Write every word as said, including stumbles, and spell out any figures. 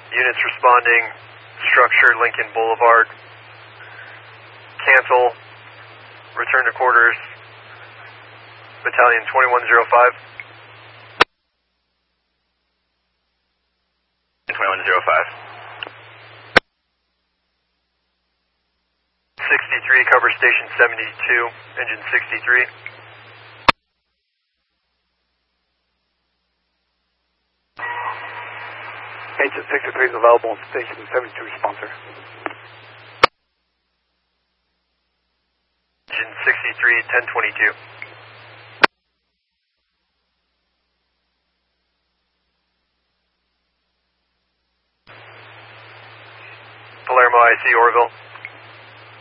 Units responding, structure Lincoln Boulevard. Cancel, return to quarters, Battalion twenty-one oh five. twenty-one oh five. sixty-three, cover station seventy-two, engine sixty-three. Engine sixty-three is available on station seventy-two, sponsor. Engine sixty-three, ten twenty-two. Palermo I C, Orville.